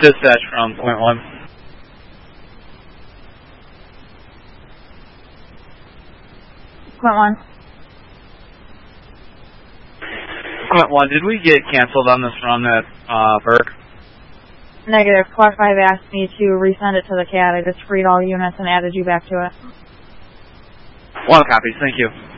Dispatch from Point 1. Point 1. Point 1, did we get canceled on this run at Burke? Negative. Quad 5 asked me to resend it to the CAD. I just freed all units and added you back to it. 1 copy, thank you.